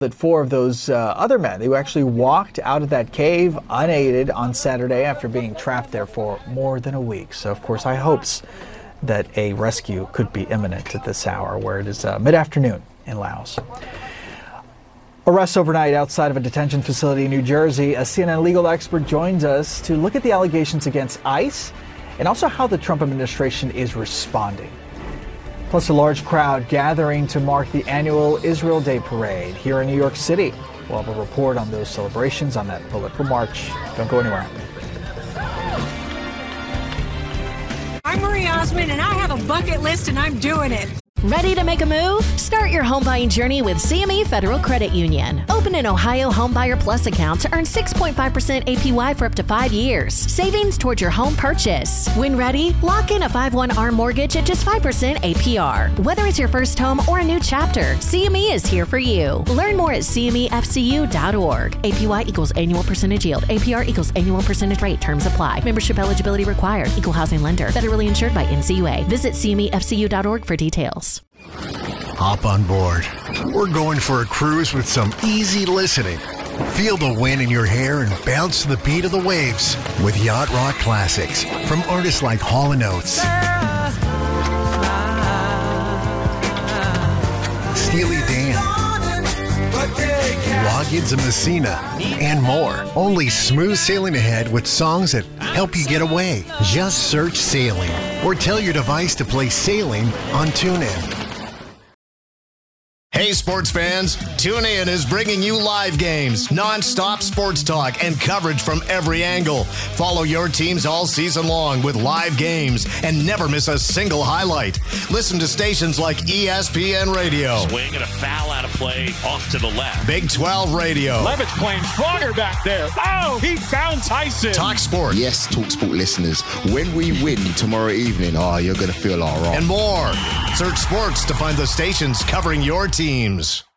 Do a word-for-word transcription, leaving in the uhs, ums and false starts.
That four of those uh, other men who actually walked out of that cave unaided on Saturday after being trapped there for more than a week. So, of course, high hopes that a rescue could be imminent at this hour, where it is uh, mid-afternoon in Laos. Arrests overnight outside of a detention facility in New Jersey. A C N N legal expert joins us to look at the allegations against ICE and also how the Trump administration is responding. Plus, a large crowd gathering to mark the annual Israel Day parade here in New York City. We'll have a report on those celebrations on that political march. Don't go anywhere. I'm Marie Osmond, and I have a bucket list, and I'm doing it. Ready to make a move? Start your home buying journey with C M E Federal Credit Union. Open an Ohio Homebuyer Plus account to earn six point five percent A P Y for up to five years. Savings towards your home purchase. When ready, lock in a five one A R M mortgage at just five percent A P R. Whether it's your first home or a new chapter, C M E is here for you. Learn more at C M E F C U dot org. A P Y equals annual percentage yield. A P R equals annual percentage rate. Terms apply. Membership eligibility required. Equal housing lender. Federally insured by N C U A. Visit C M E F C U dot org for details. Hop on board. We're going for a cruise with some easy listening. Feel the wind in your hair and bounce to the beat of the waves with Yacht Rock Classics from artists like Hall and Oates, Steely Dan, Loggins and Messina, and more. Only smooth sailing ahead with songs that help you get away. Just search Sailing or tell your device to play Sailing on TuneIn. Hey sports fans, TuneIn is bringing you live games, non-stop sports talk, and coverage from every angle. Follow your teams all season long with live games and never miss a single highlight. Listen to stations like E S P N Radio. Swing and a foul out of play off to the left. Big twelve Radio. Levitt's playing stronger back there. Oh, he found Tyson. Talk Sport. Yes, Talk Sport listeners, when we win tomorrow evening, oh, you're going to feel all right. And more. Search sports to find the stations covering your teams.